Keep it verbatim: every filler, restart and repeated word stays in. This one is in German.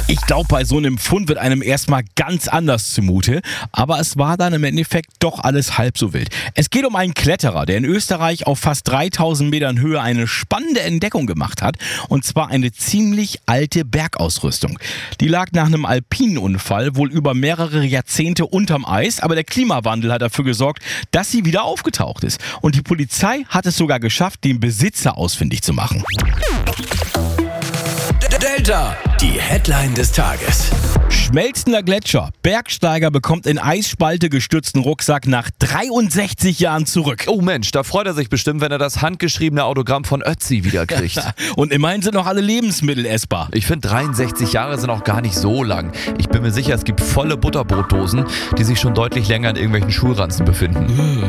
Ich glaube, bei so einem Fund wird einem erstmal ganz anders zumute, aber es war dann im Endeffekt doch alles halb so wild. Es geht um einen Kletterer, der in Österreich auf fast dreitausend Metern Höhe eine spannende Entdeckung gemacht hat, und zwar eine ziemlich alte Bergausrüstung. Die lag nach einem Alpinunfall wohl über mehrere Jahrzehnte unterm Eis, aber der Klimawandel hat dafür gesorgt, dass sie wieder aufgetaucht ist. Und die Polizei hat es sogar geschafft, den Besitzer ausfindig zu machen. Delta, die Headline des Tages. Schmelzender Gletscher. Bergsteiger bekommt in Eisspalte gestützten Rucksack nach dreiundsechzig Jahren zurück. Oh Mensch, da freut er sich bestimmt, wenn er das handgeschriebene Autogramm von Ötzi wiederkriegt. Und immerhin sind noch alle Lebensmittel essbar. Ich finde, dreiundsechzig Jahre sind auch gar nicht so lang. Ich bin mir sicher, es gibt volle Butterbrotdosen, die sich schon deutlich länger in irgendwelchen Schulranzen befinden.